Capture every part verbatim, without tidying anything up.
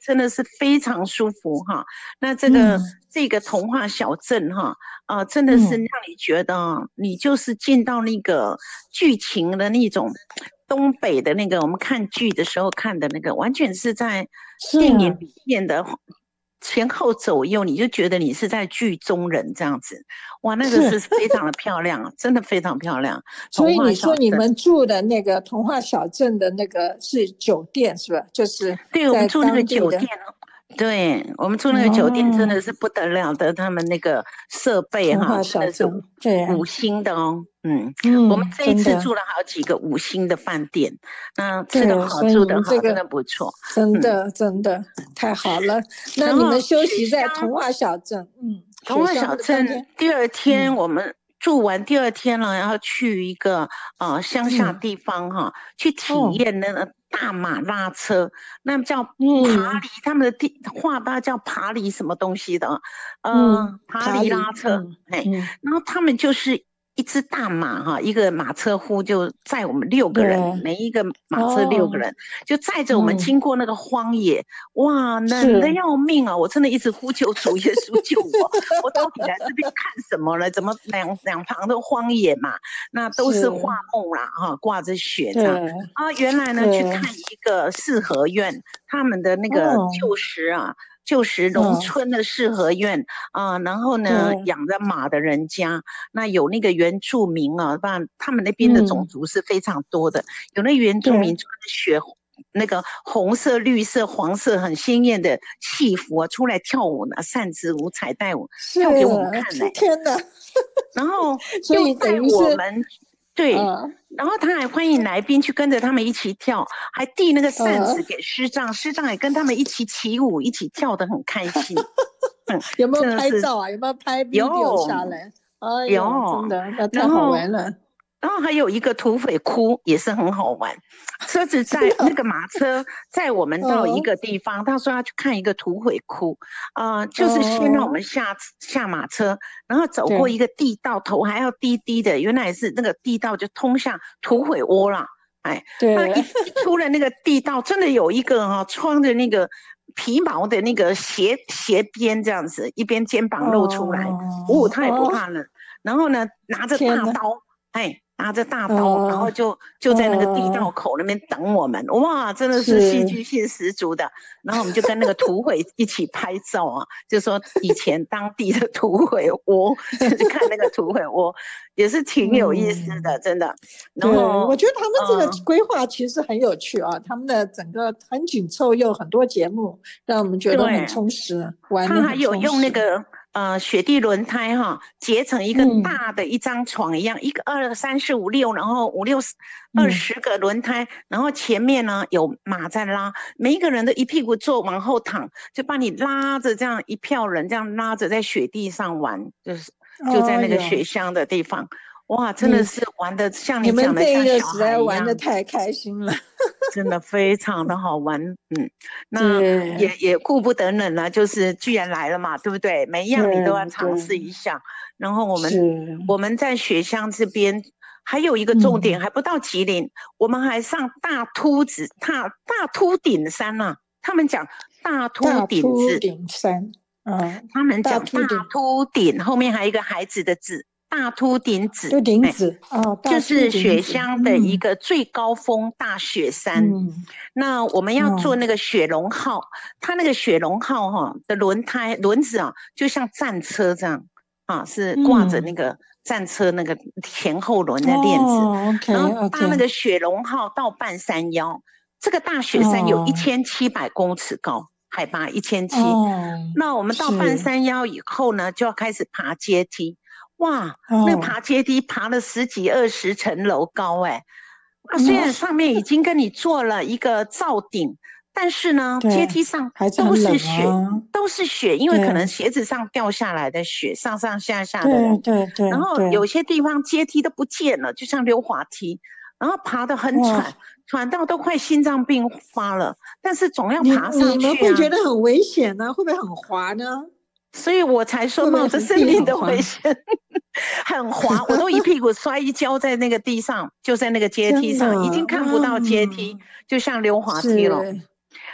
真的是非常舒服哈。那这个、嗯、这个童话小镇哈，啊、呃，真的是让你觉得、嗯、你就是进到那个剧情的那种东北的那个我们看剧的时候看的那个，完全是在电影里面的。前后左右，你就觉得你是在剧中人这样子，哇，那个是非常的漂亮，真的非常漂亮。 所以你说你们住的那个童话小镇的那个是酒店是吧？就是对，我们住那个酒店，对我们住那个酒店真的是不得了的，哦、他们那个设备哈，真的是五星的哦。嗯，嗯我们这一次住了好几个五星的饭店，那吃的好，住的好， 这个、 真的不错， 真的、嗯、真的太好了。那你们休息在童话小镇，嗯， 童话小镇第二天我们住完第二天了，然后去一个呃乡下地方哈、嗯，去体验那个大马拉车，嗯、那叫爬犁，他们的地话吧叫爬犁什么东西的，呃，嗯、爬犁拉车，哎、嗯，然后他们就是一只大马哈，一个马车夫就载我们六个人，每一个马车六个人，哦、就载着我们经过那个荒野，嗯、哇，冷的要命啊！我真的一直呼救主耶稣救我，我到底来这边看什么了？怎么两两旁都荒野嘛？那都是花木啦，哈，挂着雪这样啊。原来呢，去看一个四合院，他们的那个旧时啊。哦旧时农村的四合院啊、呃，然后呢养着马的人家，那有那个原住民啊，不然他们那边的种族是非常多的，嗯、有那原住民穿着雪那个红色、绿色、黄色很鲜艳的戏服啊，出来跳舞呢，扇子舞、彩带舞，跳给我们看呢、欸。 天哪！ 然后又带我们。对、嗯，然后他还欢迎来宾去跟着他们一起跳，还递那个扇子给师长，嗯、师长也跟他们一起起舞，一起跳得很开心。 嗯、有没有拍照啊？有没有拍 video 下来？哎呦，有，真的，那太好玩了。 然后还有一个土匪窟也是很好玩，车子在那个马车载我们到一个地方，他说要去看一个土匪窟，啊、呃，就是先让我们下下马车，然后走过一个地道，头还要低低的，原来是那个地道就通向土匪窝啦，哎，那一一出了那个地道，真的有一个哈、哦、穿着那个皮毛的那个斜斜边这样子，一边肩膀露出来，哦，他也不怕冷，然后呢拿着大刀，哎。拿着大刀，哦、然后就就在那个地道口那边等我们，哦、哇，真的是戏剧性十足的。然后我们就跟那个土匪一起拍照啊，就说以前当地的土匪窝，就看那个土匪窝也是挺有意思的，嗯、真的。然后我觉得他们这个规划其实很有趣啊，嗯、他们的整个很紧凑，又很多节目，让我们觉得很充实，玩得很充实。 他还有用那个。呃，雪地轮胎哈，结成一个大的一张床一样，嗯、一个二三四五六，然后五六二十个轮胎，嗯、然后前面呢有马在拉，每一个人都一屁股坐往后躺，就把你拉着，这样一票人这样拉着在雪地上玩，就是就在那个雪乡的地方。哦哇，真的是玩的像你讲的像小孩一样， 玩的太开心了， 真的非常的好玩。嗯，那也也顾不得冷了，就是居然来了嘛，对不对？每一样你都要尝试一下。然后我们我们在雪乡这边还有一个重点，嗯、还不到吉林，我们还上大秃子大大秃顶山啊，他们讲大秃顶子顶山，嗯， 他们讲大秃顶，后面还有一个孩子的字。大秃顶子， 秃顶子、哎哦、 就是雪乡的一个最高峰大雪山。嗯、那我们要坐那个雪龙号，嗯、它那个雪龙号哈的轮胎轮子啊，就像战车这样啊，是挂着那个战车那个前后轮的链子。 哦、okay, 然后搭那个雪龙号到半山腰， okay. 这个大雪山有一千七百公尺高。哦海拔一千七，那我们到半山腰以后呢，就要开始爬阶梯。哇，哦、那爬阶梯爬了十几二十层楼高哎、欸，啊，虽然上面已经跟你做了一个罩顶，但是呢，阶梯上都是雪， 啊、 都是雪，因为可能鞋子上掉下来的雪，上上下下的人， 对对对， 然后有些地方阶梯都不见了，就像溜滑梯，然后爬得很喘，喘到都快心脏病发了，但是总要爬上去啊。 你, 你们会觉得很危险呢、啊？会不会很滑呢？ 所以我才说冒着生命的危险，很滑，我都一屁股摔一跤在那个地上，就在那个阶梯上，已经看不到阶梯，就像溜滑梯了。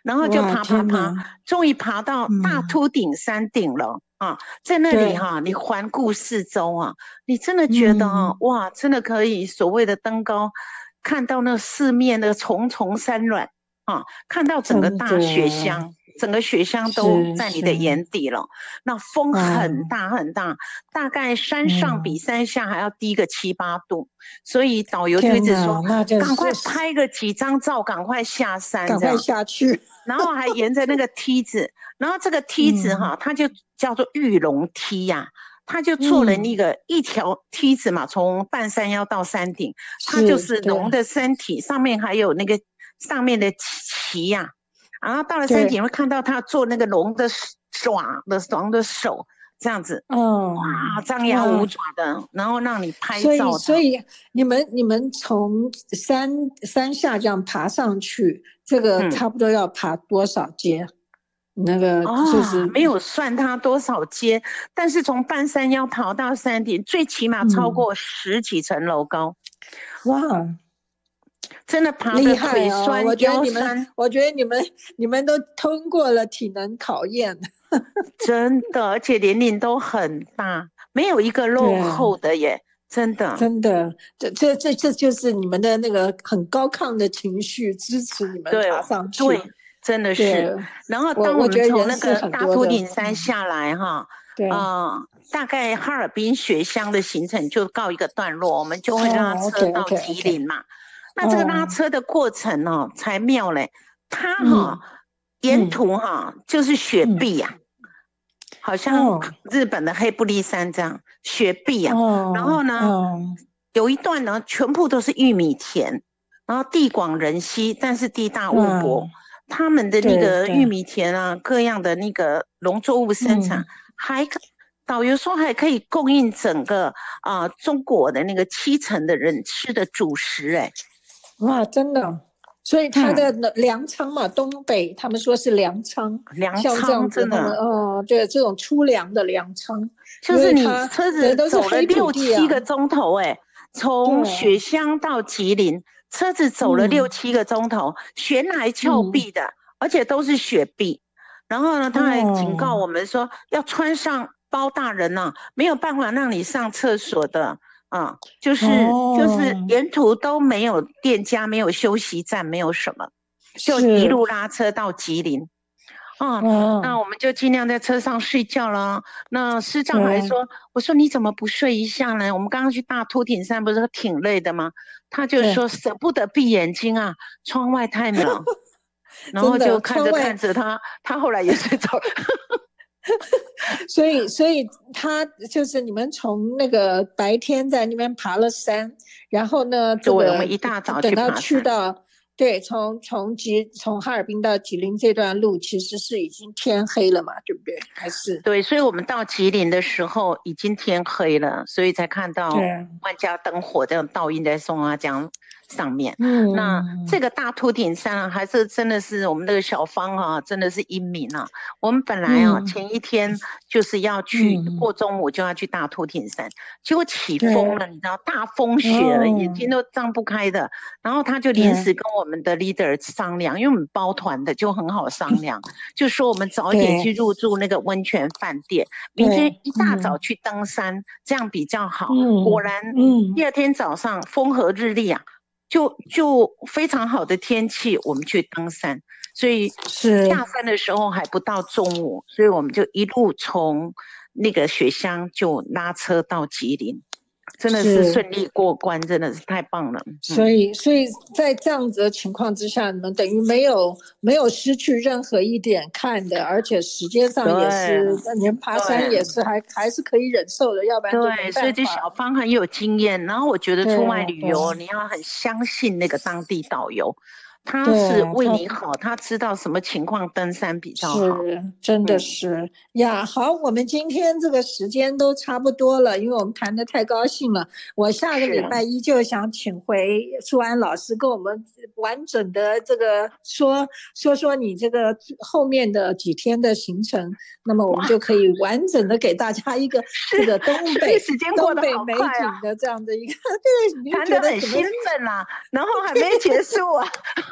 然后就爬爬爬，终于爬到大秃顶山顶了、嗯、啊！在那里哈、啊，你环顾四周啊，你真的觉得啊，嗯、哇，真的可以所谓的登高，看到那四面的重重山峦啊，看到整个大雪乡。整个雪乡都在你的眼底了，那风很大很大、嗯，大概山上比山下还要低个七八度，嗯、所以导游就一直说：“赶快拍个几张照，赶快下山， 赶快下去。” 然后还沿着那个梯子，然后这个梯子哈、嗯，它就叫做玉龙梯呀、啊，它就做了那个一条梯子嘛，从、嗯、半山腰到山顶，它就是龙的身体，上面还有那个上面的旗呀、啊。然后到了山顶会看到他做那个龙的爪的龙的手这样子， 嗯， 哇，张牙舞爪的，然后让你拍照。 所以，所以你们你们从山山下这样爬上去，这个差不多要爬多少阶？嗯、那个就是、 哦、没有算它多少阶，但是从半山腰跑到山顶，最起码超过十几层楼高。 嗯、哇！ 真的爬得腿酸、 哦、我觉得你们们，我觉得你们，你们都通过了体能考验， 真的，而且年龄都很大，没有一个落后的耶，真的， 真的，这这这这就是你们的那个很高亢的情绪支持你们爬上去， 对，对真的是。然后当我们从那个大秃顶山下来哈， 对， 呃，大概哈尔滨雪乡的行程就告一个段落，我们就会拉车到吉林嘛。 哦 okay, okay, okay. 那这个拉车的过程哦，才妙嘞！它哈、哦嗯、沿途哈、嗯、就是雪壁呀、啊嗯，好像日本的黑布利山这样雪壁呀、啊哦。然后呢、哦，有一段呢全部都是玉米田，然后地广人稀，但是地大物博。嗯、他们的那个玉米田啊，各样的那个农作物生产，嗯、还导游说还可以供应整个啊、呃、中国的那个七成的人吃的主食哎。 哇，真的，所以它的粮仓嘛、嗯，东北他们说是粮仓， 粮仓像这样子，他们哦，对，这种粗粮的粮仓， 就是你车子走了六七个钟头，哎，从雪乡到吉林，车子走了六七个钟头，嗯、悬崖峭壁的、嗯，而且都是雪壁。然后呢，他还警告我们说，哦、要穿上包大人呐、啊，没有办法让你上厕所的。啊、嗯，就是、哦、就是沿途都没有店家，没有休息站，没有什么，就一路拉车到吉林。啊、嗯，那我们就尽量在车上睡觉了。那师长还说，我说你怎么不睡一下呢？我们刚刚去大秃顶山不是挺累的吗？他就说舍不得闭眼睛啊，窗外太冷。然后就看着看着他，他后来也睡着了。 所以，所以他就是你们从那个白天在那边爬了山，然后呢，这个我们一大早等到去到，对，从从吉从哈尔滨到吉林这段路其实是已经天黑了嘛，对不对？还是对，所以我们到吉林的时候已经天黑了，所以才看到万家灯火这样倒映在松花江上面。嗯，那这个大秃顶山啊，还是真的是我们那个小芳啊，真的是英明啊。我们本来啊、嗯、前一天就是要去、嗯、过中午就要去大秃顶山，结果起风了，你知道大风雪了、哦，眼睛都张不开的。然后他就临时跟我们的 leader 商量，因为我们包团的就很好商量，就说我们早一点去入住那个温泉饭店，明天一大早去登山，这样比较好。嗯、果然、嗯，第二天早上风和日丽啊。就就非常好的天气，我们去登山，所以下山的时候还不到中午，所以我们就一路从那个雪乡就拉车到吉林，真的是顺利过关，真的是太棒了。 所以，所以在这样子的情况之下，你们等于没有没有失去任何一点看的，而且时间上也是，你们爬山也是还还是可以忍受的，要不然就没办法。 对，所以这小芳很有经验。然后我觉得出外旅游，你要很相信那个当地导游。他是为你好，他知道什么情况登山比较好， 是真的是、嗯、呀。好，我们今天这个时间都差不多了，因为我们谈得太高兴了。我下个礼拜一就想请回舒安老师跟我们完整的这个说说说你这个后面的几天的行程，那么我们就可以完整的给大家一个这个东北时间过得好快啊、 东北美景的这样的一个，对， 谈得很兴奋啦、啊，然后还没结束啊。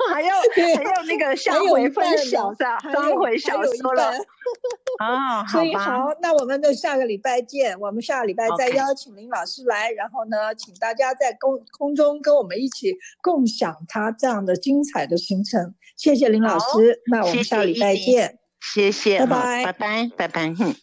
还要还要那个下回分享的，当回小说了。啊， 所以好，那我们就下个礼拜见。我们下个礼拜再邀请林老师来， okay. 然后呢，请大家在空空中跟我们一起共享他这样的精彩的行程。谢谢林老师，那我们下礼拜见。 谢谢， 拜拜， 拜拜，拜拜，哼。